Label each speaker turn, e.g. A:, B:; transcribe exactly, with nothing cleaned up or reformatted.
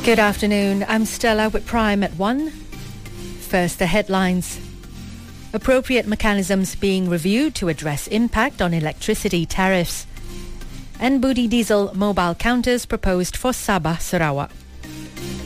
A: Good afternoon. I'm Stella with Prime at one. First, the headlines. Appropriate mechanisms being reviewed to address impact on electricity tariffs. And Budi Diesel mobile counters proposed for Sabah, Sarawak.